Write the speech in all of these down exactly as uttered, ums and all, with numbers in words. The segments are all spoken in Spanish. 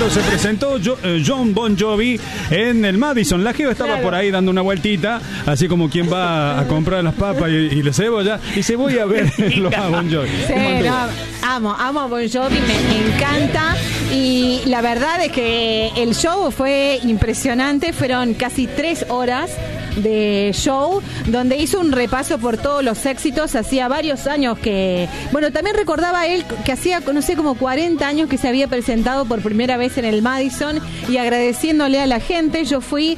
Claro, se presentó jo, eh, John Bon Jovi en el Madison. La Geo estaba claro. por ahí dando una vueltita, así como quien va a comprar las papas y, y la cebolla, y dice, voy a verlo a Bon Jovi. Sí, no, amo, amo a Bon Jovi, me, me encanta. Y la verdad es que el show fue impresionante. Fueron casi tres horas de show, donde hizo un repaso por todos los éxitos. Hacía varios años que... Bueno, también recordaba él que hacía, no sé, como cuarenta años que se había presentado por primera vez en el Madison, y agradeciéndole a la gente, yo fui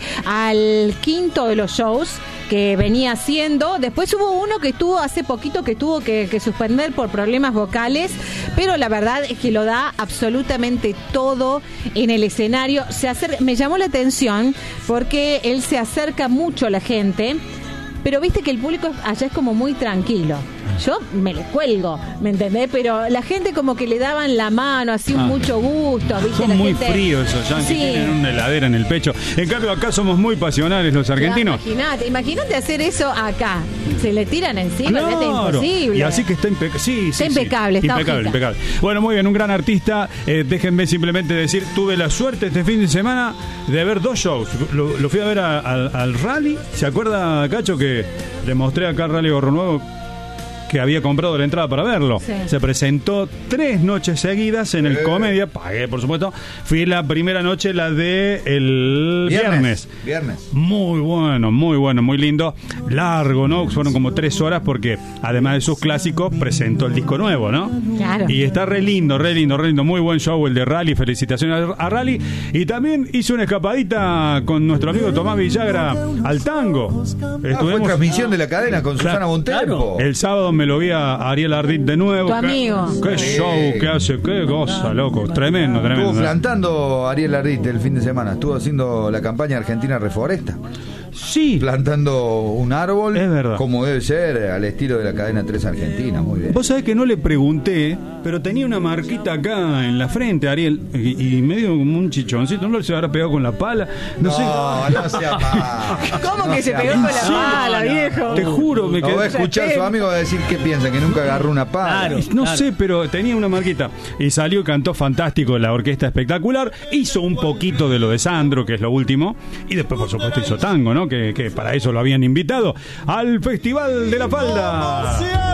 al quinto de los shows que venía haciendo. Después hubo uno que estuvo hace poquito que tuvo que, que suspender por problemas vocales, pero la verdad es que lo da absolutamente todo en el escenario. Se acerca, me llamó la atención porque él se acerca mucho a la gente, pero viste que el público allá es como muy tranquilo. Yo me le cuelgo, ¿me entendés? Pero la gente como que le daban la mano, así ah. mucho gusto, ¿viste? Son la muy gente... fríos esos yanquis, sí. Tienen una heladera en el pecho. En cambio acá somos muy pasionales los argentinos. Imagínate, imagínate hacer eso acá. Se le tiran encima, claro. Es imposible. Y así que está, impe sí, está sí, impecable. Sí. Está impecable, impecable. Bueno, muy bien, un gran artista. Eh, déjenme simplemente decir, tuve la suerte este fin de semana de ver dos shows. Lo, lo fui a ver a, a, al Rally. ¿Se acuerda, Cacho, que le mostré acá al Rally Gorro Nuevo que había comprado la entrada para verlo? Sí. Se presentó tres noches seguidas en el eh. Comedia, pagué por supuesto. Fui la primera noche, la de el viernes. Viernes. viernes. Muy bueno, muy bueno, muy lindo. Largo, ¿no? Fueron como tres horas porque además de sus clásicos presentó el disco nuevo, ¿no? Claro. Y está re lindo, re lindo, re lindo. Muy buen show el de Rally. Felicitaciones a Rally. Y también hizo una escapadita con nuestro amigo Tomás Villagra al tango. Ah, fue transmisión de la cadena con claro, Susana Bontempo. El sábado me lo vi a Ariel Ardit de nuevo. Tu amigo. Qué, qué show que hace, qué cosa, loco. Tremendo, tremendo. Estuvo plantando Ariel Ardit el fin de semana. Estuvo haciendo la campaña Argentina Reforesta. Sí. Plantando un árbol. Es verdad. Como debe ser, al estilo de la cadena tres Argentina. Muy bien. Vos sabés que no le pregunté, pero tenía una marquita acá en la frente, Ariel, y, y medio como un chichoncito. ¿No se habrá pegado con la pala? No, no sé. No, no sea mal. ¿Cómo no que se pegó con la pala, viejo? Te juro, me no, quedé. va a escuchar a su amigo, va a decir que piensa, que nunca agarró una pala. Claro, no claro. sé, pero tenía una marquita. Y salió y cantó fantástico, la orquesta espectacular. Hizo un poquito de lo de Sandro, que es lo último. Y después, por supuesto, hizo tango, ¿no? Que, que para eso lo habían invitado al Festival de la Falda.